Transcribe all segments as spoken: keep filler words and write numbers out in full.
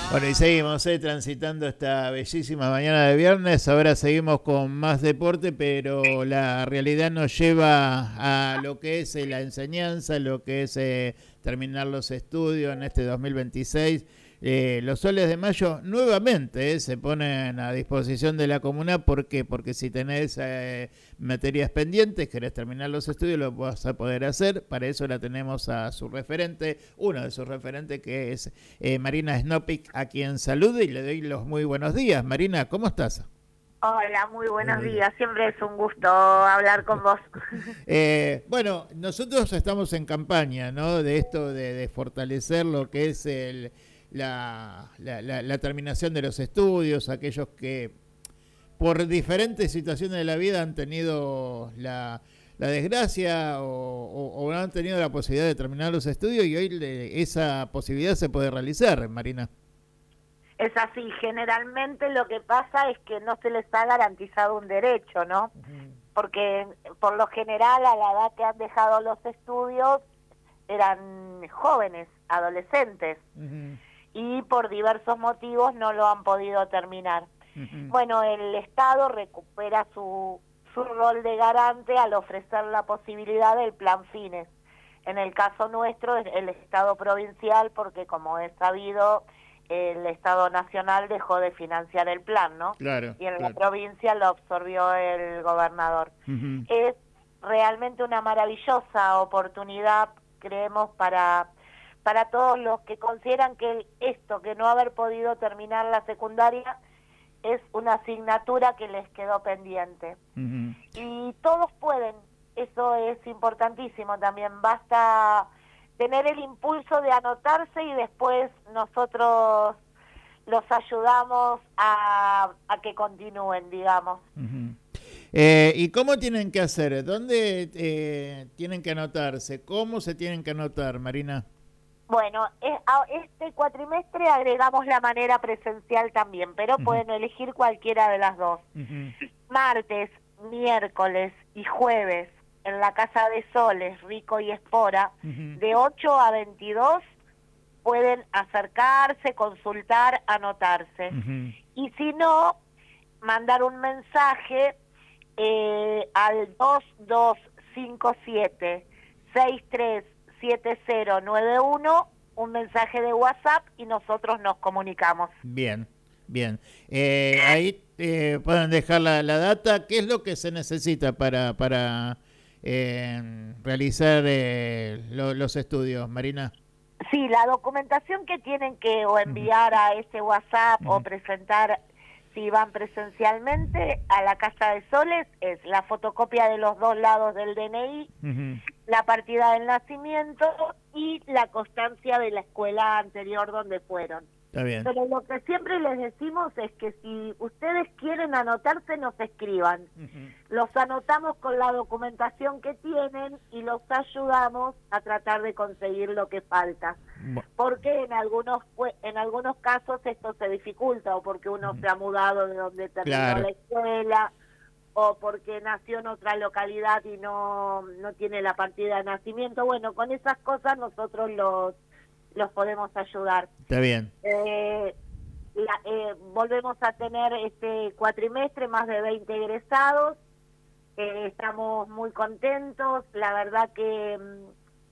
Bueno, y seguimos eh, transitando esta bellísima mañana de viernes. Ahora seguimos con más deporte, pero la realidad nos lleva a lo que es eh, la enseñanza, lo que es eh, terminar los estudios en este dos mil veintiséis. Eh, los soles de mayo nuevamente eh, se ponen a disposición de la comuna. ¿Por qué? Porque si tenés eh, materias pendientes, querés terminar los estudios, lo vas a poder hacer. Para eso la tenemos a su referente, uno de sus referentes, que es eh, Marina Snopic, a quien saludo y le doy los muy buenos días. Marina, ¿cómo estás? Hola, muy buenos días. Siempre es un gusto hablar con vos. Eh, bueno, nosotros estamos en campaña, ¿no? De esto de, de fortalecer lo que es el, la, la, la, la terminación de los estudios, aquellos que por diferentes situaciones de la vida han tenido la, la desgracia o, o, o no han tenido la posibilidad de terminar los estudios, y hoy le, esa posibilidad se puede realizar, Marina. Es así, generalmente lo que pasa es que no se les ha garantizado un derecho, ¿no? Uh-huh. Porque por lo general a la edad que han dejado los estudios eran jóvenes, adolescentes, uh-huh. y por diversos motivos no lo han podido terminar. Uh-huh. Bueno, el Estado recupera su, su rol de garante al ofrecer la posibilidad del plan Fines. En el caso nuestro es el Estado provincial, porque como es sabido, el Estado Nacional dejó de financiar el plan, ¿no? Claro, y en claro. la provincia lo absorbió el gobernador. Uh-huh. Es realmente una maravillosa oportunidad, creemos, para, para todos los que consideran que el, esto, que no haber podido terminar la secundaria, es una asignatura que les quedó pendiente. Uh-huh. Y todos pueden, eso es importantísimo también, basta tener el impulso de anotarse y después nosotros los ayudamos a, a que continúen, digamos. Uh-huh. Eh, ¿Y cómo tienen que hacer? ¿Dónde eh, tienen que anotarse? ¿Cómo se tienen que anotar, Marina? Bueno, es, a este cuatrimestre agregamos la manera presencial también, pero uh-huh. pueden elegir cualquiera de las dos. Uh-huh. Martes, miércoles y jueves, en la Casa de Soles, Rico y Espora, uh-huh. de ocho a veintidós, pueden acercarse, consultar, anotarse. Uh-huh. Y si no, mandar un mensaje eh, al dos dos cinco siete, seis tres siete cero nueve uno, un mensaje de WhatsApp, y nosotros nos comunicamos. Bien, bien. Eh, ahí eh, pueden dejar la, la data. ¿Qué es lo que se necesita para... para Eh, realizar eh, lo, los estudios, Marina? Sí, la documentación que tienen que o enviar uh-huh. a ese WhatsApp uh-huh. o presentar si van presencialmente a la Casa de Soles es la fotocopia de los dos lados del D N I, uh-huh. la partida del nacimiento y la constancia de la escuela anterior donde fueron. Está bien. Pero lo que siempre les decimos es que si ustedes quieren anotarse, nos escriban. Uh-huh. Los anotamos con la documentación que tienen y los ayudamos a tratar de conseguir lo que falta. Bueno. Porque en algunos en algunos casos esto se dificulta, o porque uno uh-huh. se ha mudado de donde terminó claro. la escuela, o porque nació en otra localidad y no, no tiene la partida de nacimiento. Bueno, con esas cosas nosotros los... los podemos ayudar. Está bien. Eh, la, eh, volvemos a tener este cuatrimestre más de veinte egresados. Eh, estamos muy contentos. La verdad que um,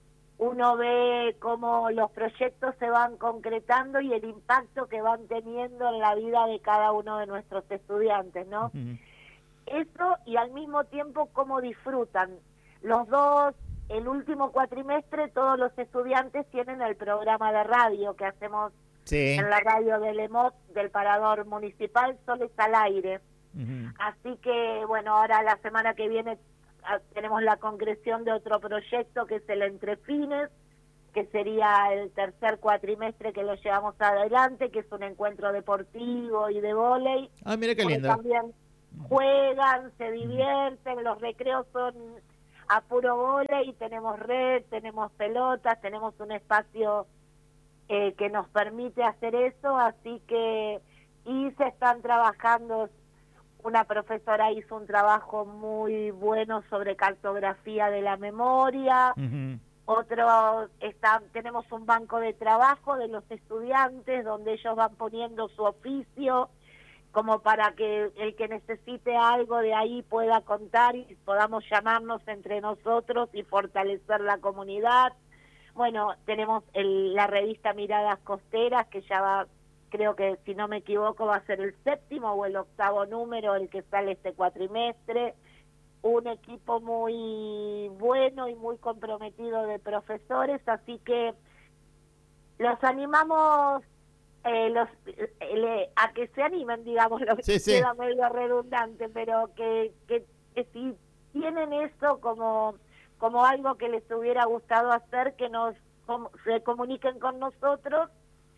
uno ve cómo los proyectos se van concretando y el impacto que van teniendo en la vida de cada uno de nuestros estudiantes, ¿no? Uh-huh. Eso, y al mismo tiempo cómo disfrutan. Los dos El último cuatrimestre todos los estudiantes tienen el programa de radio que hacemos sí. en la radio del E M O C, del Parador Municipal, Soles al Aire. Uh-huh. Así que, bueno, ahora la semana que viene tenemos la concreción de otro proyecto que es el Entrefines, que sería el tercer cuatrimestre que lo llevamos adelante, que es un encuentro deportivo y de vóley. Ah, mira qué lindo. También juegan, se divierten, uh-huh. los recreos son... a puro vóley, tenemos red, tenemos pelotas, tenemos un espacio eh, que nos permite hacer eso, así que, y se están trabajando, una profesora hizo un trabajo muy bueno sobre cartografía de la memoria, uh-huh. Otro está, tenemos un banco de trabajo de los estudiantes donde ellos van poniendo su oficio como para que el que necesite algo de ahí pueda contar y podamos llamarnos entre nosotros y fortalecer la comunidad. Bueno, tenemos el, la revista Miradas Costeras, que ya va, creo que si no me equivoco va a ser el séptimo o el octavo número el que sale este cuatrimestre. Un equipo muy bueno y muy comprometido de profesores, así que los animamos eh, los eh, a que se animen, digamos, lo que Sí, sí. queda medio redundante, pero que, que, que si tienen eso como, como algo que les hubiera gustado hacer, que nos com, se comuniquen con nosotros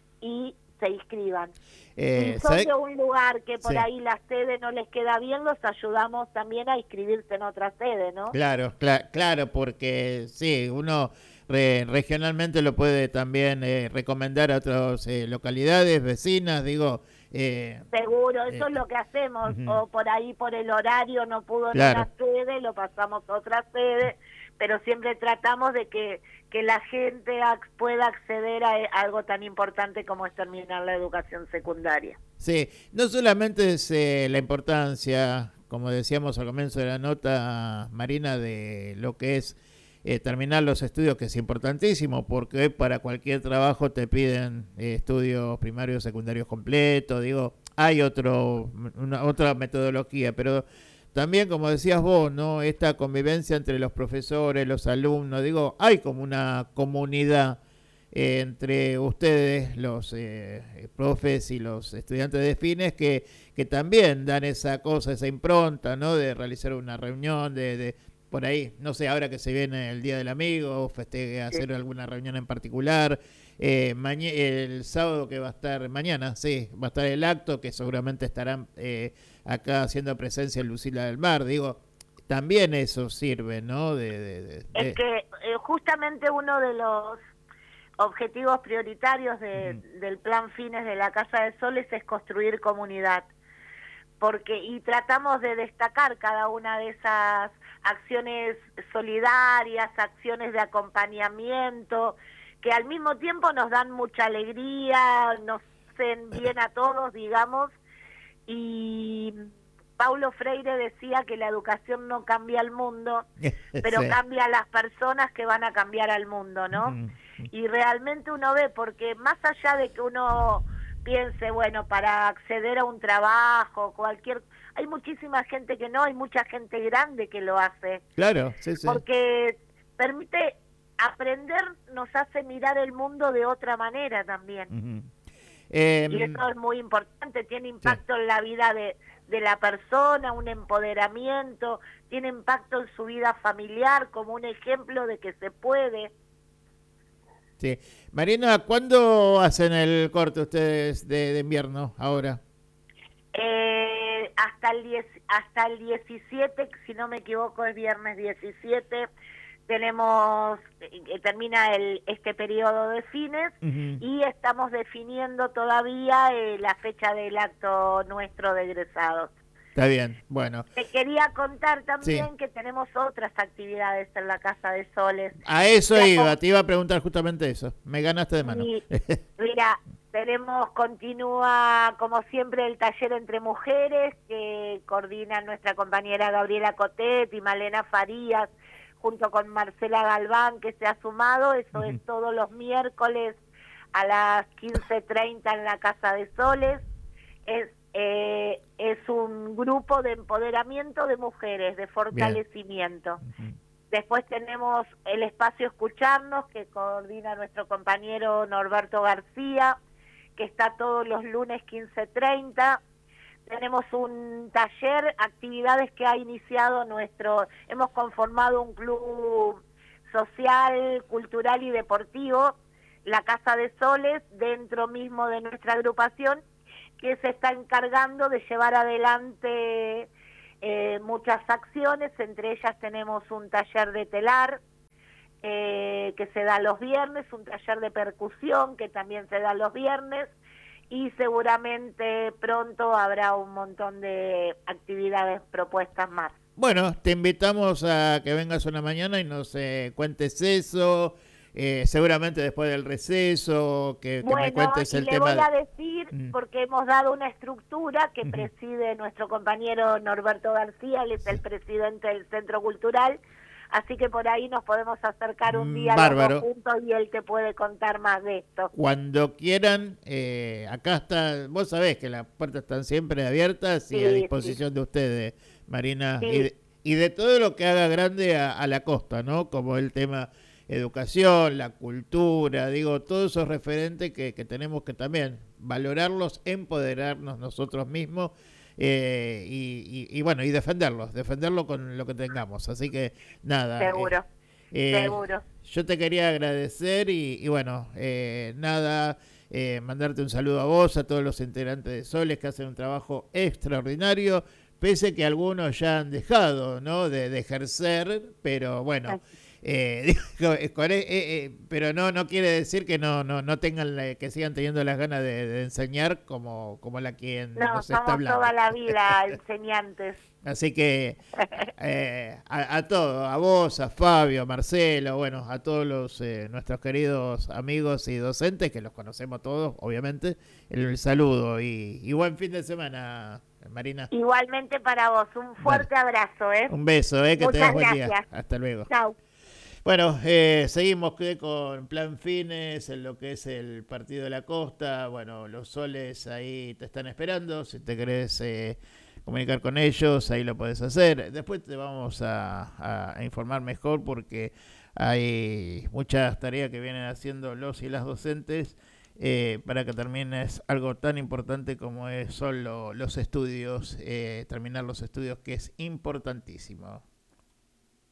y se inscriban. Eh, si son ¿sabe? de un lugar que por Sí. ahí la sede no les queda bien, los ayudamos también a inscribirse en otra sede, ¿no? Claro, cla- claro, porque sí, uno re- regionalmente lo puede también eh, recomendar a otras eh, localidades, vecinas, digo. Eh, Seguro, eh, eso es lo que hacemos, ujú, o por ahí por el horario no pudo en una claro, sede, lo pasamos a otra sede, pero siempre tratamos de que, que la gente ac pueda acceder a, a algo tan importante como es terminar la educación secundaria. sí, no solamente es eh, la importancia, como decíamos al comienzo de la nota, Marina, de lo que es eh, terminar los estudios, que es importantísimo, porque hoy para cualquier trabajo te piden eh, estudios primarios, secundarios completos, digo, hay otro, una, otra metodología, pero también, como decías vos, ¿no? Esta convivencia entre los profesores, los alumnos, digo, hay como una comunidad eh, entre ustedes, los eh, profes y los estudiantes de fines, que, que también dan esa cosa, esa impronta, ¿no? De realizar una reunión, de, de por ahí, no sé, ahora que se viene el Día del Amigo, festeje, Sí. hacer alguna reunión en particular. Eh, el sábado que va a estar, mañana, sí, va a estar el acto, que seguramente estarán eh, acá haciendo presencia en Lucila del Mar, digo, también eso sirve, ¿no? De, de, de, Es de... que eh, justamente uno de los objetivos prioritarios de, Uh-huh. del plan Fines de la Casa de Soles es construir comunidad, porque y tratamos de destacar cada una de esas acciones solidarias, acciones de acompañamiento, que al mismo tiempo nos dan mucha alegría, nos hacen bien a todos, digamos, y Paulo Freire decía que la educación no cambia el mundo, pero Sí. cambia a las personas que van a cambiar al mundo, ¿no? Y realmente uno ve, porque más allá de que uno piense, bueno, para acceder a un trabajo, cualquier... Hay muchísima gente que no, hay mucha gente grande que lo hace. Claro, sí, sí. Porque permite aprender, nos hace mirar el mundo de otra manera también. Uh-huh. Eh, Y eso es muy importante, tiene sí. impacto en la vida de, de la persona, un empoderamiento, tiene impacto en su vida familiar, como un ejemplo de que se puede. Sí. Marina, ¿cuándo hacen el corte ustedes de, de invierno ahora? Eh, hasta el diez, hasta el diecisiete, si no me equivoco es viernes diecisiete, tenemos, eh, termina el, este periodo de fines uh-huh. y estamos definiendo todavía eh, la fecha del acto nuestro de egresados. Está bien, bueno. Te quería contar también sí. que tenemos otras actividades en la Casa de Soles. A eso ya iba, con... te iba a preguntar justamente eso. Me ganaste de mano. Y, mira, tenemos, continúa como siempre el taller entre mujeres que coordina nuestra compañera Gabriela Cotet y Malena Farías, junto con Marcela Galván, que se ha sumado. Eso uh-huh. es todos los miércoles a las quince treinta en la Casa de Soles. Es Eh, es un grupo de empoderamiento de mujeres, de fortalecimiento. Uh-huh. Después tenemos el espacio Escucharnos, que coordina nuestro compañero Norberto García, que está todos los lunes quince treinta. Tenemos un taller, actividades que ha iniciado nuestro... Hemos conformado un club social, cultural y deportivo, la Casa de Soles, dentro mismo de nuestra agrupación, que se está encargando de llevar adelante eh, muchas acciones. Entre ellas tenemos un taller de telar eh, que se da los viernes, un taller de percusión que también se da los viernes, y seguramente pronto habrá un montón de actividades propuestas más. bueno, te invitamos a que vengas una mañana y nos eh, cuentes eso, eh, seguramente después del receso, que, bueno, que me cuentes y el le tema. voy a decir, Mm. porque hemos dado una estructura que Ujú. preside nuestro compañero Norberto García, él es el presidente del Centro Cultural, así que por ahí nos podemos acercar un día los Bárbaro. dos juntos y él te puede contar más de esto. Cuando quieran, eh, acá está, vos sabés que las puertas están siempre abiertas y Sí, a sí. disposición de ustedes, Marina, Sí. y, de, y de todo lo que haga grande a, a la costa, ¿no? Como el tema educación, la cultura, digo, todos esos referentes que, que tenemos que también valorarlos, empoderarnos nosotros mismos. Eh, y, y, y bueno, y defenderlos, defenderlo con lo que tengamos. Así que nada. Seguro, eh, eh, seguro. Yo te quería agradecer y, y bueno, eh, nada, eh, mandarte un saludo a vos, a todos los integrantes de Soles que hacen un trabajo extraordinario, pese que algunos ya han dejado, ¿no? de, de ejercer, pero bueno. Eh, eh, eh, pero no no quiere decir que no no no tengan la, que sigan teniendo las ganas de, de enseñar como como la quien No, nos está somos hablando. toda la vida enseñantes. Así que eh, a, a todos, a vos, a Fabio, a Marcelo, bueno, a todos los eh, nuestros queridos amigos y docentes, que los conocemos todos, obviamente, el, el saludo y, y buen fin de semana, Marina. Igualmente para vos, un fuerte Vale. abrazo, ¿eh? Un beso, eh, que Muchas tengas buen gracias. día. Hasta luego. Chau. Bueno, eh, seguimos con Plan Fines en lo que es el Partido de la Costa. Bueno, los Soles ahí te están esperando. Si te querés eh, comunicar con ellos, ahí lo podés hacer. Después te vamos a, a informar mejor porque hay muchas tareas que vienen haciendo los y las docentes eh, para que termines algo tan importante como es, son lo, los estudios, eh, terminar los estudios, que es importantísimo.